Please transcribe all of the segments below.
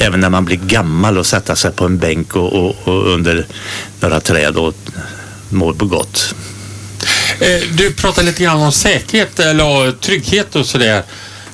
även när man blir gammal och sätta sig på en bänk och under några träd och mår gott. Du pratar lite grann om säkerhet eller trygghet och sådär.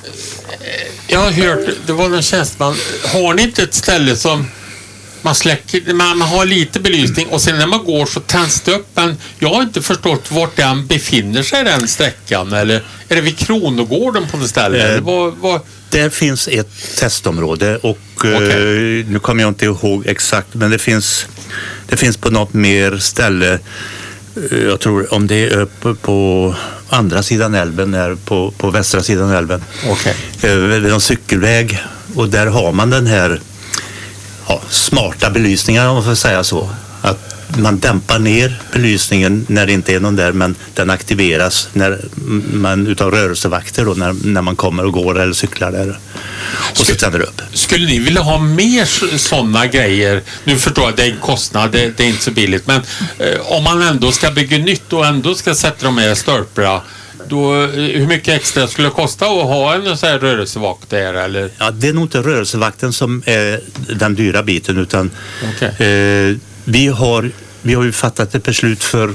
Jag har hört, det var någon tjänsteman, har ni inte ett ställe som man släcker, man har lite belysning och sen när man går så tänds det upp, men jag har inte förstått vart den befinner sig, den sträckan, eller är det vid Kronogården på det stället? Där finns ett testområde och nu kommer jag inte ihåg exakt, men det finns på något mer ställe. Jag tror om det är uppe på andra sidan älven, är på västra sidan älven. Vid en cykelväg, och där har man den här smarta belysningen, om man får säga så. Att man dämpar ner belysningen när det inte är någon där, men den aktiveras när man utav rörelsevakter då, när man kommer och går eller cyklar där. Och så tänder det upp. Skulle ni vilja ha mer sådana grejer? Nu förstår jag att det är en kostnad, det är inte så billigt, men om man ändå ska bygga nytt och ändå ska sätta de här störpra, då, hur mycket extra skulle det kosta att ha en sån här rörelsevakt där? Eller? Ja, det är nog inte rörelsevakten som är den dyra biten, utan vi har ju fattat ett beslut för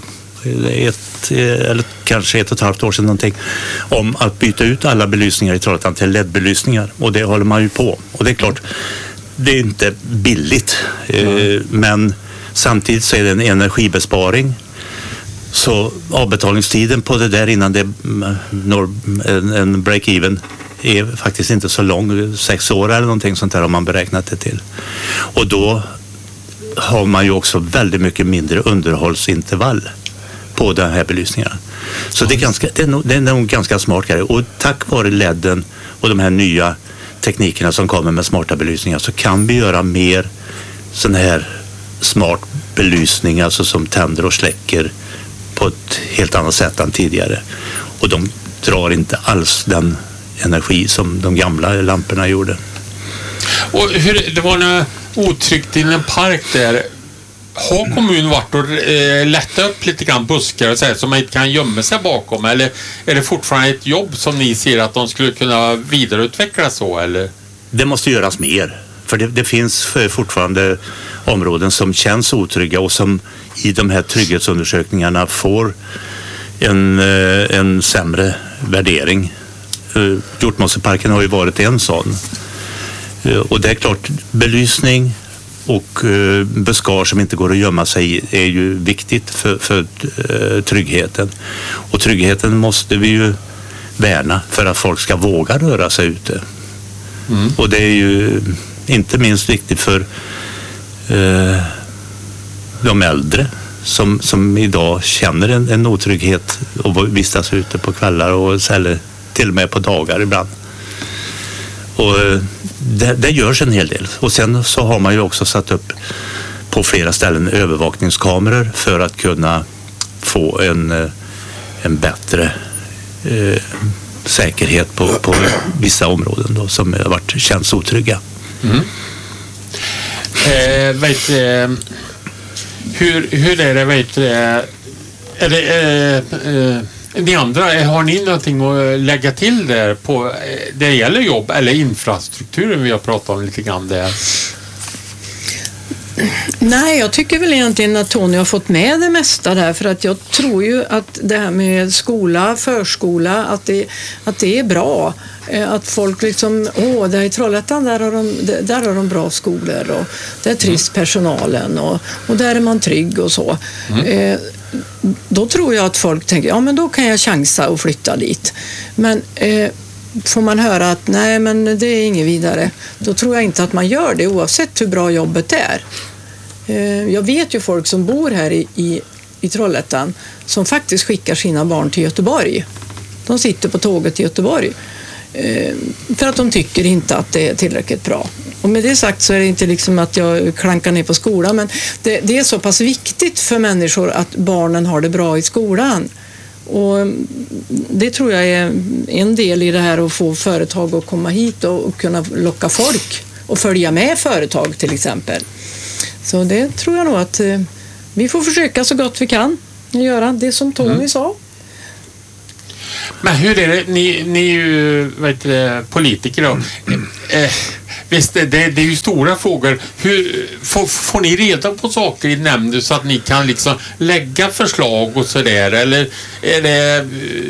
eller kanske 1,5 år sedan någonting, om att byta ut alla belysningar i Trollhättan till LED-belysningar, och det håller man ju på. Och det är klart, det är inte billigt, men samtidigt så är det en energibesparing. Så avbetalningstiden på det där innan det når en break-even är faktiskt inte så lång, 6 år eller någonting sånt där har man beräknat det till. Och då har man ju också väldigt mycket mindre underhållsintervall på den här belysningarna. Så det är nog ganska smart grej. Och tack vare LEDen och de här nya teknikerna som kommer med smarta belysningar, så kan vi göra mer sån här smart belysning, alltså som tänder och släcker på ett helt annat sätt än tidigare. Och de drar inte alls den energi som de gamla lamporna gjorde. Och det var något otryggt i en park där. Har kommunen varit och lättat upp lite grann buskar och så här, som man inte kan gömma sig bakom, eller är det fortfarande ett jobb som ni ser att de skulle kunna vidareutveckla så, eller? Det måste göras mer, för det finns fortfarande områden som känns otrygga och som i de här trygghetsundersökningarna får en sämre värdering. Hjortmosseparken har ju varit en sån. Och det är klart, belysning och buskar som inte går att gömma sig i är ju viktigt för tryggheten. Och tryggheten måste vi ju värna för att folk ska våga röra sig ute. Och det är ju inte minst viktigt för de äldre som idag känner en otrygghet och vistas ute på kvällar och eller till och med på dagar ibland. Och det görs en hel del. Och sen så har man ju också satt upp på flera ställen övervakningskameror för att kunna få en bättre säkerhet på vissa områden då, som har känns otrygga. Hur är det, är det ni andra, har ni någonting att lägga till där på det gäller jobb eller infrastrukturen vi har pratat om lite grann där? Nej, jag tycker väl egentligen att Tony har fått med det mesta där, för att jag tror ju att det här med skola, förskola, att det är bra. Att folk liksom, där i Trollhättan där har de bra skolor och där trivs personalen och där är man trygg och så. Då tror jag att folk tänker, ja men då kan jag chansa och flytta dit. Men får man höra att nej men det är inget vidare, då tror jag inte att man gör det oavsett hur bra jobbet är. Jag vet ju folk som bor här i Trollhättan som faktiskt skickar sina barn till Göteborg. De sitter på tåget till Göteborg för att de tycker inte att det är tillräckligt bra. Och med det sagt så är det inte liksom att jag klankar ner på skolan, men det är så pass viktigt för människor att barnen har det bra i skolan. Och det tror jag är en del i det här, att få företag att komma hit och kunna locka folk och följa med företag till exempel. Så det tror jag nog att vi får försöka så gott vi kan göra det som Tony sa. Men hur är det, ni är ju politiker då. visst, det är ju stora frågor. Hur får ni reda på saker i nämnden så att ni kan liksom lägga förslag och sådär? Eller är det...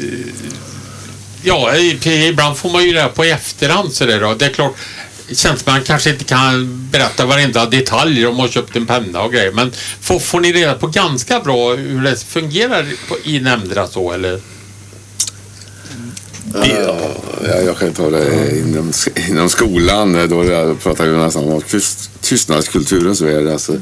Ja, ibland får man ju det på efterhand sådär då. Det är klart, tjänsteman kanske inte kan berätta varenda detalj om man har köpt en penna och grejer. Men får ni reda på ganska bra hur det fungerar i nämnderna så, eller? Ja, jag kan ta det inom skolan. Då pratar vi nästan om tystnadskulturen, så är det alltså.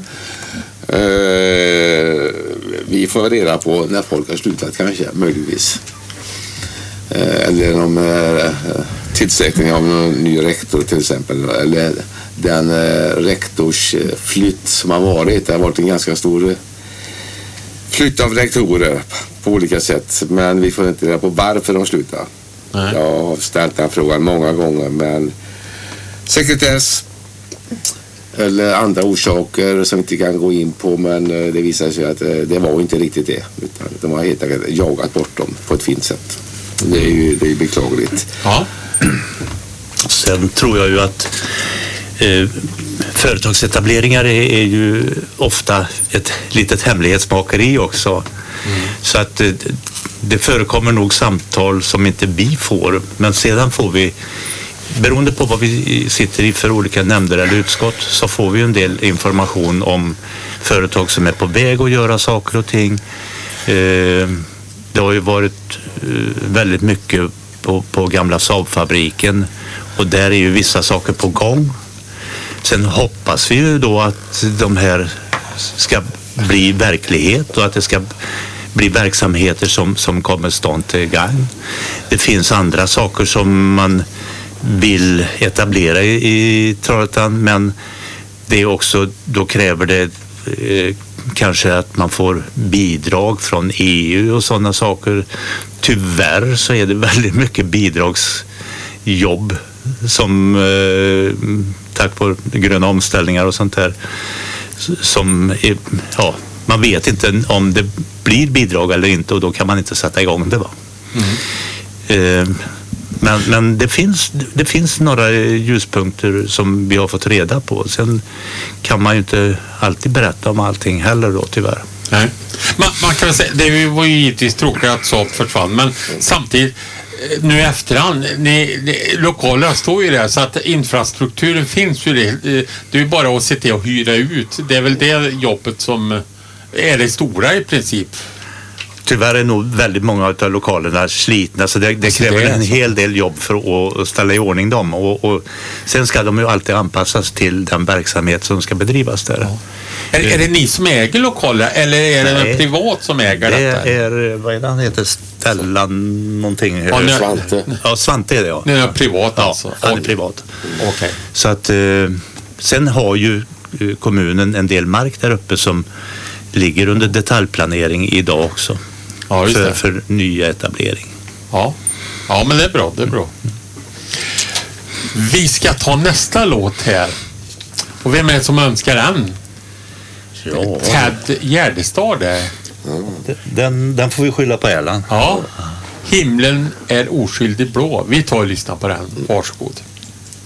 Vi får reda på när folk har slutat, kanske, möjligtvis. Eller om tillsättning av en ny rektor till exempel, eller den rektorsflytt som har varit. Det har varit en ganska stor flytt av rektorer på olika sätt, men vi får inte reda på varför de slutar. Nej. Jag har ställt den frågan många gånger, men sekretess eller andra orsaker som inte kan gå in på, men det visar sig att det var inte riktigt det, utan de har helt enkelt jagat bort dem på ett fint sätt. Det är beklagligt. Ja. Sen tror jag ju att företagsetableringar är ju ofta ett litet hemlighetsmakeri också. Så att det förekommer nog samtal som inte vi får, men sedan får vi, beroende på vad vi sitter i för olika nämnder eller utskott, så får vi en del information om företag som är på väg att göra saker och ting. Det har ju varit väldigt mycket på gamla Saab-fabriken, och där är ju vissa saker på gång. Sen hoppas vi ju då att de här ska bli verklighet och att det ska bli verksamheter som kommer stånd till gang. Det finns andra saker som man vill etablera i Trollhättan, men det är också, då kräver det kanske att man får bidrag från EU och sådana saker. Tyvärr så är det väldigt mycket bidragsjobb som tack vare gröna omställningar och sånt där, som är, ja, man vet inte om det blir bidrag eller inte, och då kan man inte sätta igång det, va? Men det finns några ljuspunkter som vi har fått reda på. Sen kan man ju inte alltid berätta om allting heller då, tyvärr. Nej. Man kan säga, det var ju givetvis tråkigt att Saab försvann, men samtidigt nu i efterhand, lokalerna står ju där, så att infrastrukturen finns ju det. Det är ju bara att se till att hyra ut. Det är väl det jobbet som är det stora i princip. Tyvärr är nog väldigt många av lokalerna slitna, så det kräver en hel del jobb för att ställa i ordning dem, och sen ska de ju alltid anpassas till den verksamhet som ska bedrivas där. Ja. Är det ni som äger lokaler, eller är det en privat som äger detta? Det är, vad är det han heter, Stellan någonting. Svante. Ja, Svante är det, ja. Det är privat alltså? Ja, det är privat. Okay. Så att sen har ju kommunen en del mark där uppe som ligger under detaljplanering idag också. Ja, för nya etablering. Ja, men det är bra, det är bra. Vi ska ta nästa låt här. Och vem är det som önskar den? Ja. Ted Gärdestad där. Den får vi skylla på Erland. Ja. Himlen är oskyldig blå. Vi tar och lyssnar på den. Varsågod.